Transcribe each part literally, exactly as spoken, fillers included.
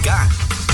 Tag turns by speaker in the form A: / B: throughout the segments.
A: butika.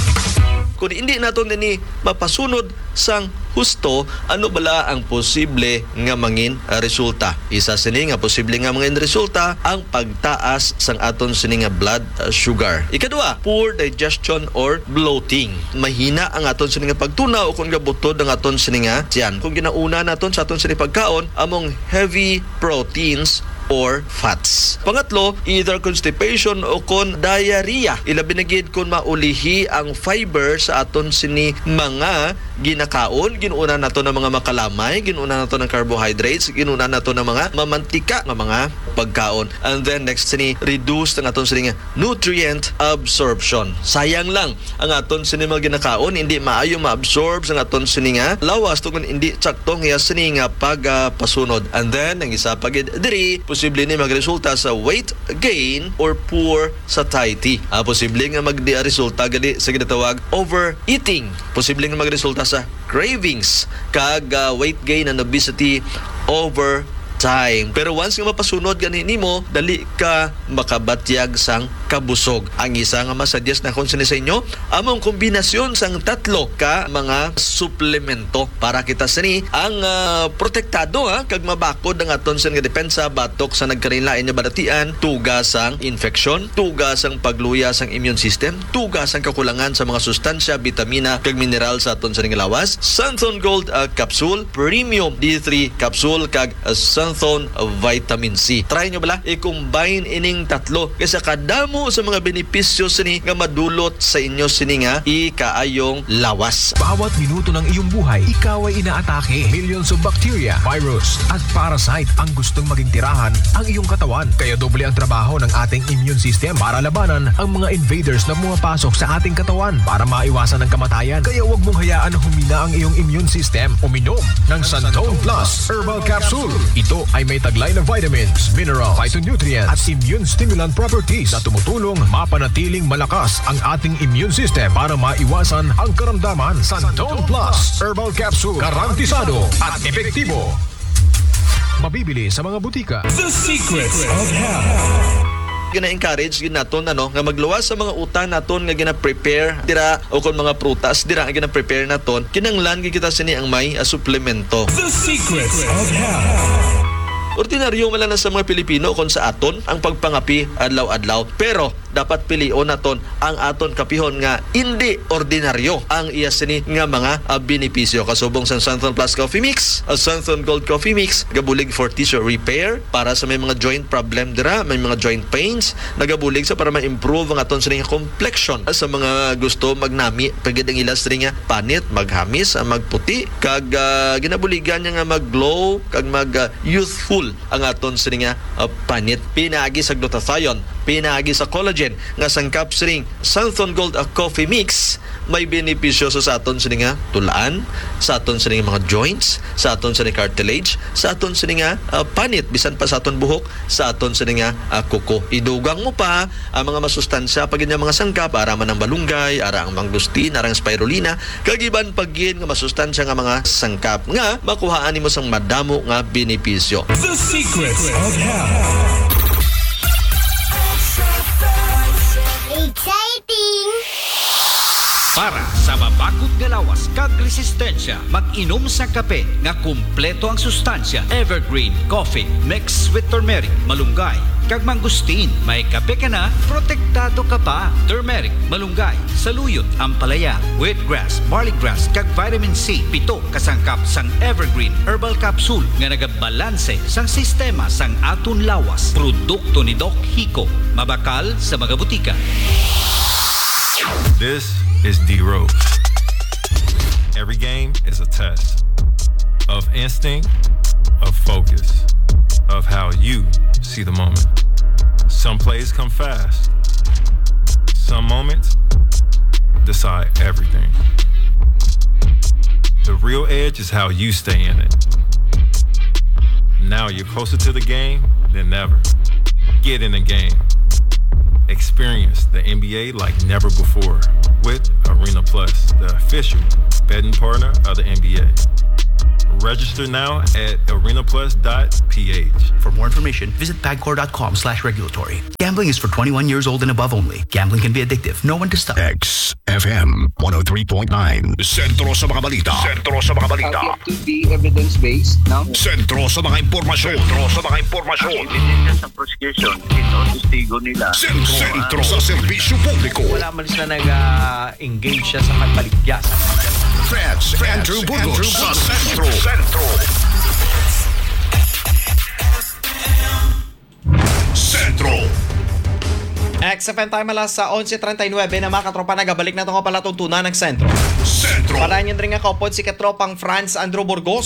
B: Kung hindi naton ini mapasunod sang husto, ano bala ang posible nga mangin uh, resulta? Isa sini nga posible nga mangin resulta ang pagtaas sang aton sini nga blood uh, sugar. Ikadua, poor digestion or bloating. Mahina ang aton sini nga pagtunaw o kung gabutod ang aton sini nga tiyan. Kung ginauna naton sa aton sini pagkaon among heavy proteins or fats. Pangatlo, either constipation o kon diarrhea. Ilabi na gid kun maulihi ang fiber sa aton sini mga ginakaon, ginuuna nato ng mga makalamay, ginuuna nato ng carbohydrates, ginuuna nato ng mga mamantika nga mga pagkaon. And then next sini, reduce ang aton sini nga nutrient absorption. Sayang lang ang aton sini mga ginakaon hindi maayo ma-absorb sa aton sini nga lawas tungod hindi saktong hiya sini nga pagpasunod. Uh, And then ang isa pa gid diri posible ni magresulta sa weight gain or poor satiety. Ah, posible nga magdi-resulta gali sa ginatawag overeating. Posible nga magresulta sa cravings kag uh, weight gain and obesity over time. Pero once nga mapasunod ganin nimo, dali ka makabatyag sang kabusog. Ang isa nga masuggest na konsene sa inyo, among kombinasyon sang tatlo ka mga suplemento para kita sini ang uh, protektado ha, kag mabakod ang aton sa nga depensa batok sa nagkarinlain nga badatian, tugas sang infection, tugas sang pagluya sang immune system, tugas sang kakulangan sa mga sustansya, vitamina kag mineral sa aton sa nga lawas. Santhon Gold uh, Capsule, Premium D three Capsule kag uh, Santhon Vitamin C. Try nyo bala i-combine ining tatlo kasi kadamo sa mga benepisyo sini nga madulot sa inyo sini nga ikaayong lawas.
A: Bawat minuto ng iyong buhay, ikaw ay inaatake. Millions of bacteria, virus at parasite ang gustong maging tirahan ang iyong katawan. Kaya doble ang trabaho ng ating immune system para labanan ang mga invaders na pumapasok sa ating katawan para maiwasan ang kamatayan. Kaya huwag mong hayaan na humina ang iyong immune system. Uminom ng Santhon Plus Herbal Capsule. Ito ay may taglay na vitamins, minerals, phytonutrients at immune stimulant properties na tumutulong mapanatiling malakas ang ating immune system para maiwasan ang karamdaman. Santhon Plus Herbal Capsule, garantisado at epektibo. Mabibili sa mga butika.
C: The Secrets of Health.
B: Gina-encourage gid naton ano nga magluwas sa mga utang naton nga gina-prepare dira o kon mga prutas dira nga gina-prepare naton kinanglan gid kita sini ang may uh, suplemento.
C: The Secrets of Health.
B: Ordinaryo man lang sa mga Pilipino kung sa aton ang pagpangapi adlaw-adlaw. Pero dapat pilion naton ang aton kapihon nga hindi ordinaryo ang iya sini nga mga uh, benepisyo. Kasubong sa Santhon Plus Coffee Mix, uh, Santhon Gold Coffee Mix, gabulig for tissue repair para sa may mga joint problem dira, may mga joint pains, nagabulig sa para ma-improve ang aton sini nga complexion. Sa mga gusto magnami, pagid ang ilas nga panit, maghamis, uh, magputi, kag uh, ginabuligan niya nga mag-glow, kag mag-youthful uh, ang aton sini nga uh, panit. Pinaagi sa glutathione, pinaagi sa collagen nga sangkap sining Santhon Gold uh, Coffee Mix, may benepisyo sa aton sining nga tulaan, sa aton sining mga joints, sa aton sining cartilage, sa aton sining nga uh, panit, bisan pa sa aton buhok, sa aton sining nga uh, kuko. Idugang mo pa ang mga masustansya pag inya mga sangkap, ara man ang malunggay, ara ang mangustin, ara ang spirulina, kagiban pagin nga masustansya nga mga sangkap nga makuhaan nimo sang madamo nga benepisyo.
C: The Secrets of Health.
D: Exciting!
E: Para sa mabakod nga lawas kag resistensya, mag-inom sa kape nga kumpleto ang sustansya. Evergreen Coffee mixed with turmeric, malunggay kag mangustin. May kape ka na, protektado ka pa. Turmeric, malunggay, saluyot, ampalaya, wheatgrass, barleygrass kag vitamin C. Pito kasangkap sang Evergreen Herbal Capsule nga nagabalanse sang sistema sang aton lawas. Produkto ni Doc Hico. Mabakal sa mga butika.
F: This is D-Rose. Every game is a test of instinct, of focus, of how you see the moment. Some plays come fast. Some moments decide everything. The real edge is how you stay in it. Now you're closer to the game than ever. Get in the game. Experience the N B A like never before with Arena Plus, the official betting partner of the N B A. Register now at arena plus dot p h.
D: For more information, visit pagcor.com slash regulatory. Gambling is for twenty-one years old and above only. Gambling can be addictive. Know when to stop.
G: X F M one oh three point nine. Sentro sa mga balita. Sentro sa mga balita.
H: Uh, it to be evidence-based, no?
G: Sentro sa mga impormasyon. Sentro sa mga impormasyon.
I: Ebidensya sa prosecution. Ito, testigo nila.
G: Sentro, Sentro sa serbisyo publiko.
J: Wala man sila nag-engage siya sa pagbaligya.
G: Freds, Andrew Burgos sa Sentro. Sentro. Sentro.
J: X F M time alas sa eleven thirty-nine na mga katropa nagabalik na itong palatuntunan ng sentro.
G: Sentro.
J: Para niyan rin nga kaupod si katropang Franz Andrew Burgos.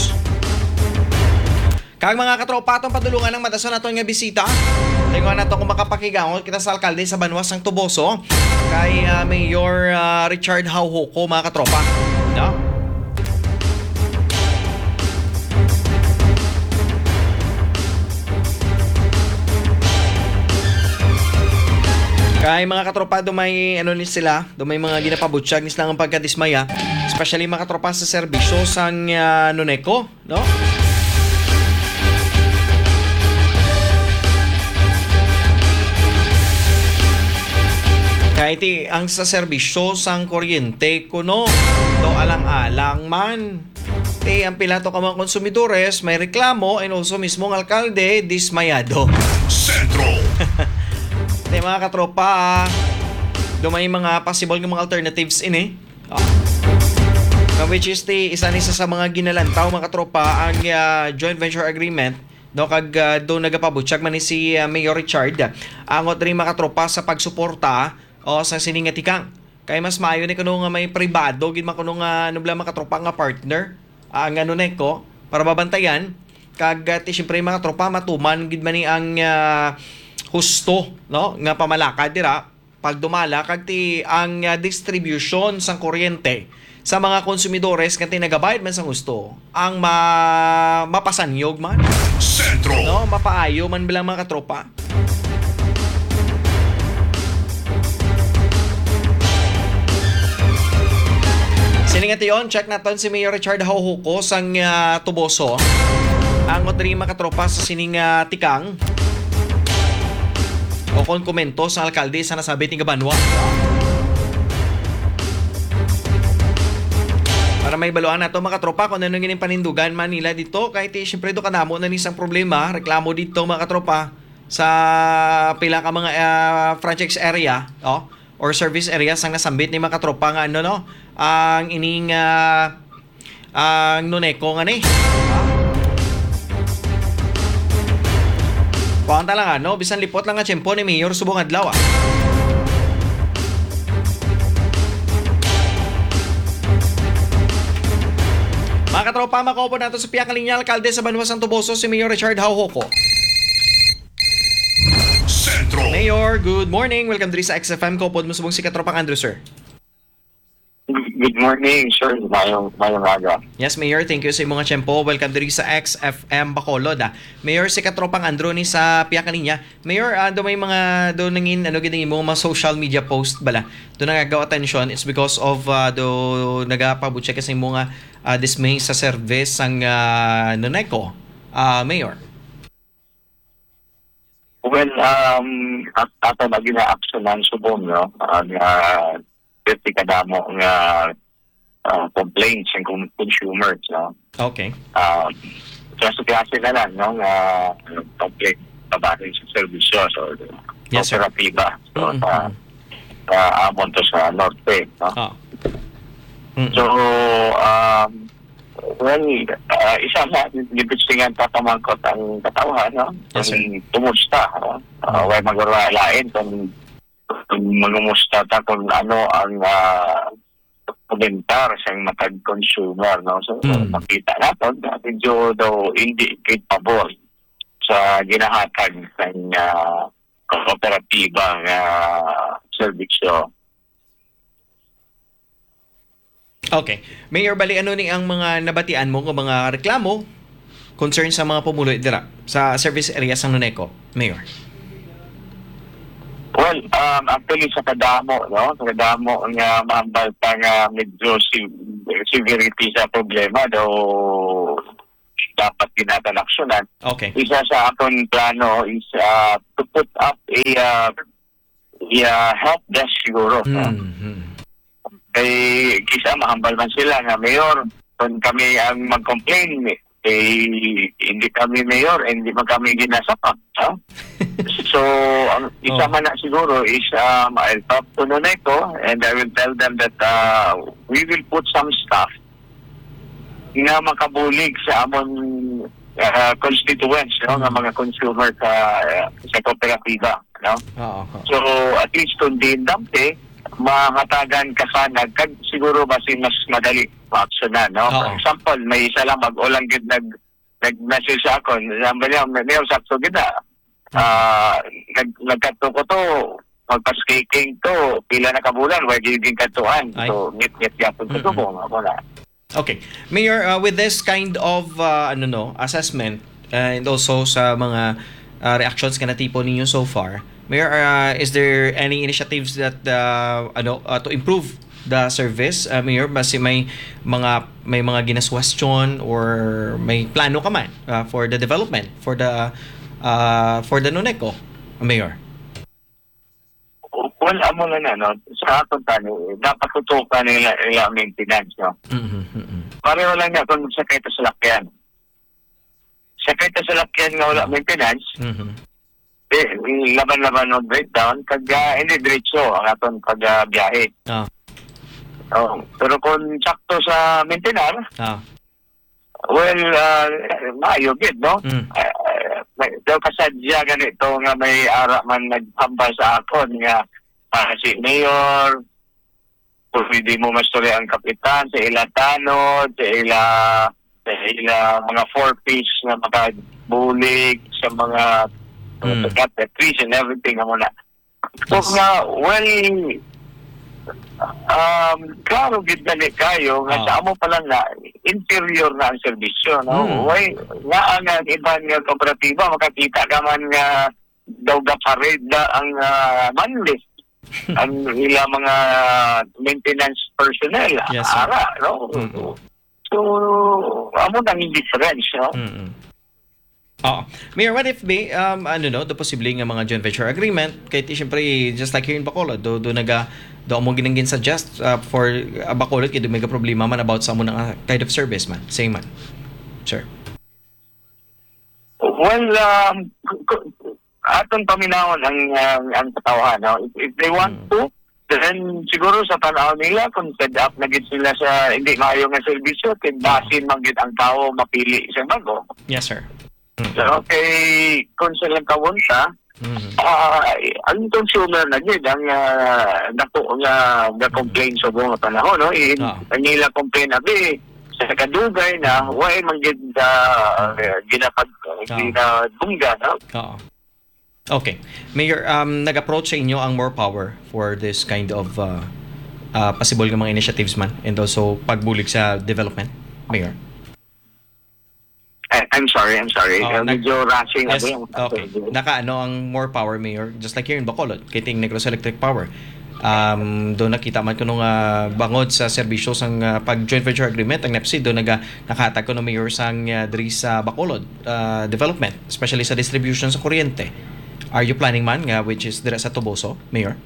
J: Kag mga katropa itong padulungan ng madason na itong nga bisita. Tingnan na ito kung makapakigangon kita sa alkalde sa Banwas ng Tuboso kay uh, Mayor uh, Richard Hauhuko mga katropa. No? Kay mga katropa, dumay ano ni sila, dumay mga ginapabutsyag ni silang ang pagkadismaya, especially mga katropa sa serbisyo sang uh, Nuneco, no? Kahit ang sa serbisyo sang kuryente kuno, do alang-alang man. Eh, ang pilato ka mga konsumidores, may reklamo and also mismo ang alkalde, dismayado.
G: Sentro.
J: Di mga katropa, dumay mga possible ng mga alternatives ini. Oh. Which is the isa nisa sa mga ginalantaw mga katropa ang uh, joint venture agreement no kag uh, do nagapabutsyag man ni si uh, Mayor Richard angot rin mga katropa sa pagsuporta o sa siningatikang. Kay mas maayo ni kuno nga may pribado gid man kuno nga ano bala mga katropa nga partner ang uh, ano neko para mabantayan kag uh, ti syempre mga katropa matuman gid man ni ang uh, husto no nga pamalakad dira pag dumala kag ti ang uh, distribution sang kuryente sa mga konsumidores nga tinagabayad man sang husto ang ma mapasanyog man
G: Sentro
J: no mapaayo man bilang mga katropa. Siningati yon, check natin si Mayor Richard Hauhuko sang uh, Tuboso ang otri mga katropa sa sining uh, tikang o kung komento sa alkalde sa nasabi ni Gabanwa. Para may baluan na ito mga tropa kung anong gining panindugan Manila dito kahit eh, syempre do kanamo na nisang problema reklamo dito mga tropa sa pila ka mga uh, franchise area oh, or service area sang nasambit ni mga tropa nga ano no ang ining uh, ang Nuneco nga ni Pawanta lang ano, bisan lipot lang nga tiyempo ni Mayor subong adlaw ah. Mga katropa, makaupo nato sa piyakang linya alkalde sa Banwas ng Tuboso si Mayor Richard Hauhuko.
G: Sentro.
J: Mayor, good morning. Welcome diri sa X F M. Kaupod mo subong si katropang Andrew, sir.
I: Good morning, sir. Mayong, mayong aga.
J: Yes, Mayor. Thank you sa imong tiyempo. Welcome diri sa X F M Bacolod. Ah. Mayor, si katropang Andrew ni sa piyakang linya. Mayor, uh, do may mga do nangin ano gid mo mga social media post bala. Do nagagaw attention. It's because of uh, do nagapabutya kasi mga uh, dismay sa service ang uh, Nuneco. Uh, Mayor.
I: Well, um, at ato na gina-actionan subong, no? Ang uh, fifty kadamo nga uh, complaints ng consumers, no?
J: Okay.
I: Um, just klase na lang, no? Nga uh, complaint pabahin sa services or
J: yes, sir.
I: Operatiba. So,
J: mm-hmm.
I: uh, uh, amon to sa Norte, no?
J: Oh. Mm-hmm.
I: So, um, well, uh, isa na, libitsingan pa pamangkot ang katawhan, no?
J: Yes, sir.
I: Ang tumusta, no? Uh, way maguralain kung magumusta ta kung ano ang uh, komentar sa matag consumer, no? So, mm. makita natin na medyo daw hindi capable sa ginahatag ng uh, kooperatibang uh, servisyo.
J: Okay. Mayor, bali ano ni ang mga nabatian mo ng mga reklamo concern sa mga pumuloy dira sa service area sa Nuneco, Mayor?
I: Well, Well, um, actually sa kadamo, no? Sa kadamo nga maambal pa nga medyo si- severity sa problema daw dapat tinatalaksyonan.
J: Okay.
I: Isa sa akong plano is uh, to put up a, uh, a uh, help desk siguro. no?
J: Mm-hmm.
I: Kay kisa mahambal man sila nga mayor, kung kami ang mag-complain, eh, hindi kami mayor, hindi man kami ginasapak. No? So, ang isa
J: Oh.
I: man na siguro is um, I'll talk to Nuneco and I will tell them that uh, we will put some staff nga makabulig sa amon uh, constituents, no? Nga mga consumer sa, uh, sa kooperatiba. No?
J: Oo. oo.
I: So, at least kung di dampe, mahatagan ka sana, kag siguro basin mas madali ma-actionan, no? For
J: Oo.
I: example, may isa lang mag-ulang gid nag nag-message sa ako, sabi niya, mayor, sakto gid na. Ah, nag nagkato ko to, magpa-skating to, pila na kabulan, wag giging katuan.
J: Ay.
I: So, nit-nit yapon ko to
J: Mm-mm.
I: mo, ako na.
J: Okay. Mayor, uh, with this kind of uh, ano no, assessment uh, and also sa mga uh, reactions ka na tipo ninyo so far, Mayor, uh, is there any initiatives that uh, ano uh, to improve the service, uh, Mayor? Basi may mga may mga ginaswestyon or may plano ka man uh, for the development for the uh, for the Nuneco, Mayor?
I: Well, amo na na, no? Sa aton tani, dapat tutukan nila, nila ang maintenance, no?
J: Mm-hmm.
I: Pareho lang na kung sakay ta sa lakyan. Sakay ta sa lakyan nga wala maintenance,
J: Mm-hmm.
I: eh, laban-laban ng breakdown, kag uh, hindi diretso ang aton pag uh, biyahe.
J: Ah.
I: Oh, pero kung sakto sa maintenance,
J: Ah.
I: well, uh, maayo gid, no?
J: Mm.
I: Uh, may, daw kasadya ganito nga may ara man naghambal sa akon nga uh, si Mayor, kung hindi mo mastori ang kapitan, sa ila tanod, sa ila, sa ila mga four-piece na makabulig, sa mga
J: Mm.
I: got the trees and everything amo na. So nga, well, um, klaro gid gani kayo nga
J: Ah.
I: sa amo pa lang na inferior na ang serbisyo, no?
J: Mm.
I: Why, nga ang uh, ibang nga kooperatiba, makakita ka man nga daw ga parade na ang uh, manlist ang ila mga maintenance personnel.
J: Yes, sir.
I: Ara, no?
J: Mm-mm.
I: So, amo nang indifference, no?
J: Mm-mm. Oo. Mayor, what if may, um, ano no, do posible nga mga joint venture agreement, kaya siyempre, just like here in Bacolod, do, do naga, do mo ginang suggest uh, for uh, Bacolod, kaya do may problema man about sa mo uh, kind of service man, same man. Sure.
I: Well, um, k- k- atong paminawon ang uh, ang katawhan, no? If, if they want
J: Mm.
I: to, then siguro sa panahon nila, kung set up na gid sila sa hindi maayo nga serbisyo, tindasin man gid ang tao mapili sa bago.
J: Yes, sir.
I: So, okay, kung sila kawunta,
J: Mm-hmm.
I: ah, ang consumer na gid ang uh, dako nga nga complain sa buong panahon, no? I,
J: Ah.
I: ang nila complain abi sa kadugay na why man gid uh, ginapag ginabungga, no?
J: Oo. Okay. Mayor, um, nag-approach sa inyo ang More Power for this kind of uh, uh, possible nga mga initiatives man and also pagbulig sa development, Mayor?
I: I, I'm sorry, I'm sorry.
J: Oh,
I: Uh,
J: nag-
I: medyo rushing
J: Yes,
I: ako yung...
J: okay. Nakaano ang More Power, Mayor, just like here in Bacolod, kay ting Negros Electric Power. Um, doon nakita man ko nung uh, bangod sa serbisyo sang uh, pag joint venture agreement ang N E P S I, doon naga nakahatag ko ng Mayor sang uh, diri sa Bacolod uh, development, especially sa distribution sa kuryente. Are you planning man nga which is dira sa Toboso, Mayor?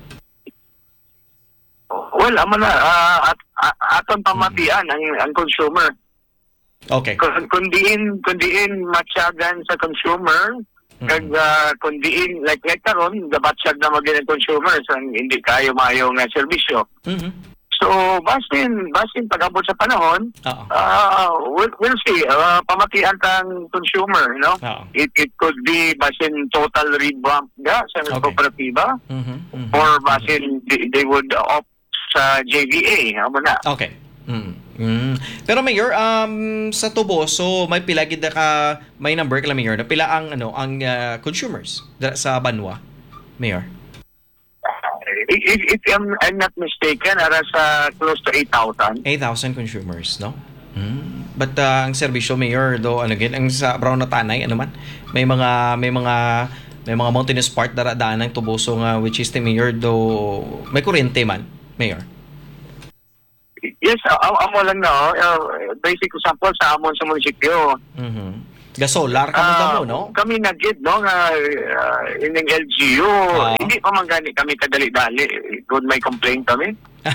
I: Well, amo na, uh, at, at, aton pamatian ang, ang consumer.
J: Okay.
I: Kung, kung diin, kung diin matyagan sa consumer,
J: Mm.
I: kag uh, kung diin, like, like karon gabatsyag na maging ang consumer sa hindi kayo maayo nga serbisyo.
J: Mhm.
I: So, basin, basin pag-abot sa panahon,
J: Oo.
I: uh, we'll, we'll see, uh, pamatian kang consumer, you know?
J: Oo.
I: It, it could be basin total revamp ga sa
J: Okay.
I: kooperatiba,
J: Mhm. Mhm.
I: or basin they, they would opt sa J V A, amo na.
J: Okay. Mm. Mm. Pero Mayor, um sa Toboso may pila gid ka may number kala Mayor na pila ang ano ang uh, consumers dira sa Banwa, Mayor?
I: If, if, if I'm, I'm not mistaken, ara sa close to eight thousand.
J: eight thousand consumers, no? Mm. But uh, ang serbisyo Mayor do ano gid ang sa Brown na Tanay ano man may mga may mga may mga mountainous part dara daan ng Tuboso nga which is the Mayor do may kuryente man, Mayor.
I: Yes, uh, amo lang na. Uh, basic example sa amon sa munisipyo.
J: Mhm. Ga solar kamo
I: Ah,
J: damo, no?
I: Kami nagid no nga uh, ining L G U.
J: Ah.
I: Hindi pa man gani kami kadali-dali. Good may complaint kami.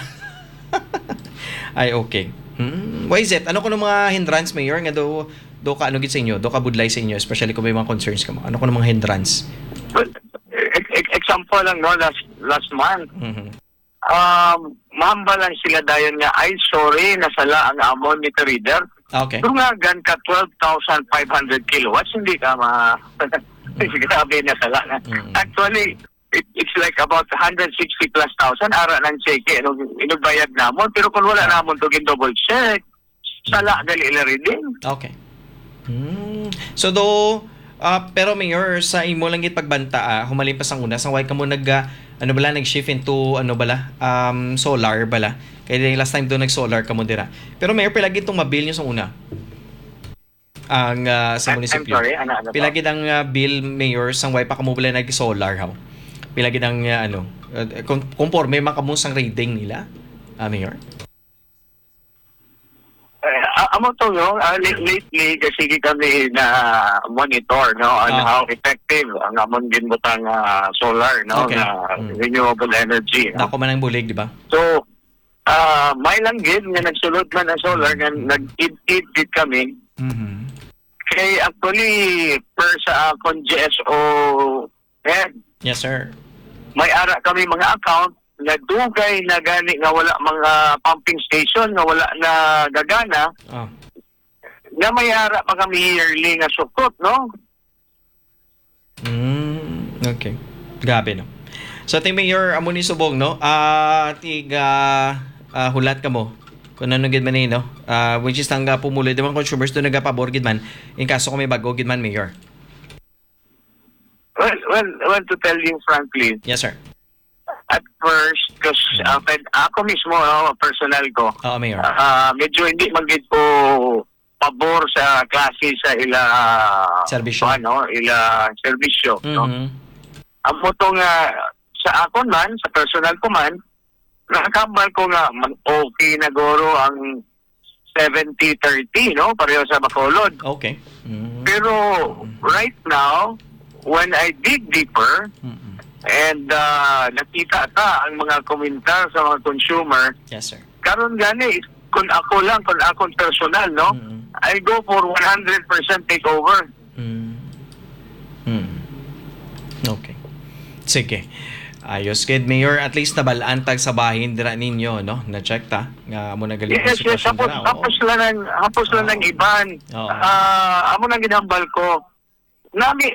J: Ay, okay. Hmm. Why is it? Ano ko ng mga hindrance, Mayor? Nga do, do ka ano gid sa inyo? Do ka budlay sa inyo? Especially kung may mga concerns ka mo. Ano ko ng mga hindrance?
I: Well, e- e- example lang no last last month.
J: Mhm.
I: Um, mahamba lang sila dayon nga ay sorry nasala ang amon meter reader.
J: Okay.
I: Dungagan ka twelve thousand five hundred kilowatts hindi ka ma grabe na sala na.
J: Mm.
I: Actually it, it's like about one hundred sixty plus thousand ara nang check inog inugbayad namon pero kung wala namon to gin double check sala gali ila reading.
J: Okay. Hmm. So do ah, pero Mayor sa imo lang gid pagbanta ah, humalimpas ang una sang way ka mo nag ah, ano bala nag-shift into ano bala um solar bala kaya last time do nag-solar ka mo dira. Pero Mayor pila gid tong mabil niyo sa una? Ang ah, sa
I: I'm-
J: munisipyo.
I: I'm sorry, ano, ano
J: Pila
I: po?
J: gid ang ah, bill Mayor sang way pa ka mo bala nag-solar haw? Pila gid ang ah, ano uh, kon- conforme man kamo sang rating nila? Ah, Mayor?
I: Uh, amo to no uh, lately kasi kami na monitor no on
J: Ah.
I: how effective ang amon ginbutang uh, solar no
J: Okay.
I: na
J: Mm.
I: renewable energy no?
J: Dako man ang bulig, di ba?
I: So, ah may lang gid nga nagsulod man ang solar nga nag-id-id gid kami.
J: Mhm.
I: Kay actually per sa akong G S O head,
J: Yes, sir.
I: may ara kami mga account na dugay na gani nga wala mga pumping station nga wala na gagana
J: Ah.
I: nga may ara pa kami yearly nga sukot no.
J: Mm, okay. Gabi no. So ti Mayor amo ni subong no. Ah tiga ah, hulat ka mo. Kung ano gid man ni no. Ah which is tangga pumuloy di man consumers do nagapabor gid man in kaso kung may bago gid man Mayor.
I: Well, well, well to tell you frankly,
J: Yes, sir.
I: at first because uh, ako mismo no, personal ko
J: Oo, Mayor.
I: ah medyo hindi magid ko pabor sa klase sa ila
J: Serbisyo.
I: ano ila serbisyo no.
J: Mhm.
I: Ang mo nga sa ako man sa personal ko man nakakabal ko nga mag- okay na goro ang seventy thirty no pareho sa Bacolod.
J: Okay. Mhm.
I: Pero right now when I dig deeper
J: Mhm.
I: and uh, nakita ta ang mga komentar sa mga consumer
J: Yes, sir.
I: karon gani kung ako lang kung akong personal no
J: Mhm.
I: I go for one hundred percent takeover.
J: Mm. Mm. Okay. Sige. Ayos kid Mayor at least nabalaan tag sa bahin dira ninyo no na check ta nga mo nagaling
I: Yes, yes, hapos, hapos lang ng, hapos lang ng iban.
J: Oo.
I: Ah, amo nang ginambal ko. Nami,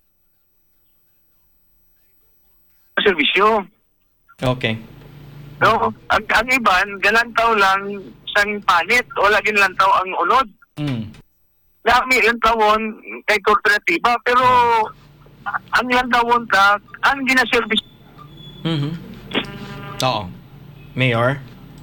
I: servisyo.
J: Okay.
I: No? Ang, ang iban, galantaw lang sang panit. Wala ginlantaw ang unod.
J: Mm.
I: Nami, lantawon kay kooperatiba. Pero, ang lantawon ta, ang ginaservisyo.
J: Mhm. Oo. Mayor?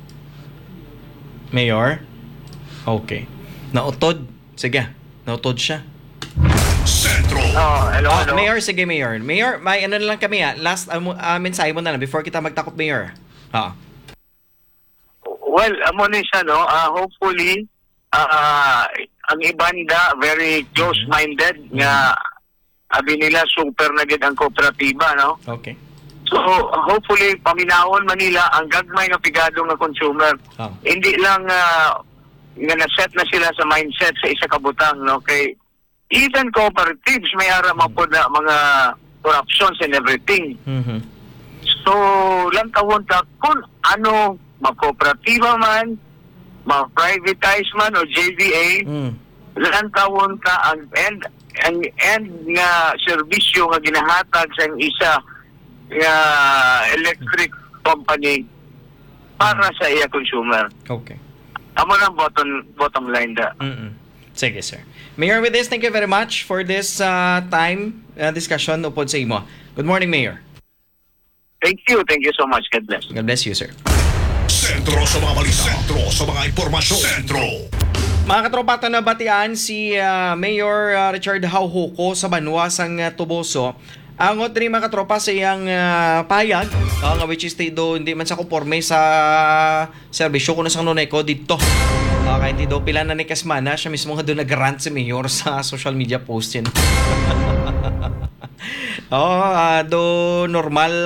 J: Mayor? Okay. Nautod. Sige. Nautod siya.
G: Sentro.
I: Oh, hello,
J: Ah,
I: hello.
J: Mayor, sige Mayor. Mayor, may ano na lang kami ah. Last um, uh, mensahe mo na lang before kita magtakot Mayor. Ah.
I: Well, amo ni siya, no? Ah, hopefully, ah, ang ibanda, very close-minded nga abi nila super na gid ang kooperatiba, no?
J: Okay.
I: So, hopefully, paminawon Manila ang gagmay nga pigado nga consumer.
J: Oh.
I: Hindi lang ah, nga na-set na sila sa mindset sa isa ka butang, no? Kay even cooperatives may ara man po na mga corruptions and everything.
J: Mhm.
I: So, lang tawon ta kung ano, ma-kooperatiba man, ma-privatize man o J V A,
J: Mm.
I: lang tawon ta ang end, ang end nga serbisyo nga ginahatag sa isa nga electric company para sa iya consumer.
J: Okay.
I: Amo lang bottom, bottom line da.
J: Mm-mm. Sige, sir. Mayor, with this, thank you very much for this uh, time uh, discussion upod sa imo. Good morning, Mayor.
I: Thank you, thank you so much. God bless.
J: God bless you, sir.
G: Sentro sa mga balita. Sentro sa mga impormasyon. Sentro.
J: Mga katropa, na batian si uh, Mayor uh, Richard Hauhuko sa Banwa sang uh, Tuboso Angot rin mga katropa sa iyang uh, payag, uh, nga which is do hindi man sa konforme sa serbisyo kuno sang nunay ko dito. Uh, kahit do pila na ni Kasmana, siya mismo nga doon nag-rant si Mayor sa social media post yan. Oh, uh, do normal